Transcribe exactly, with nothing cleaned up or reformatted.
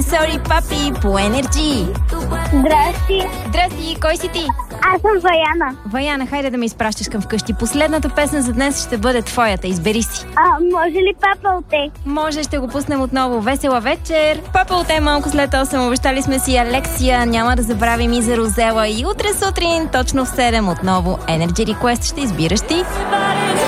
Sorry, папи по Енерджи. Здрасти. Здрасти, кой си ти? Аз съм Ваяна. Ваяна, хайде да ме изпращаш към вкъщи. Последната песен за днес ще бъде твоята. Избери си. А, може ли Папа Оте? Може, ще го пуснем отново. Весела вечер. Папа Оте малко след осем. Обещали сме си Алексия. Няма да забравим и за Розела. И утре сутрин, точно в седем, отново Energy Request ще избираш ти.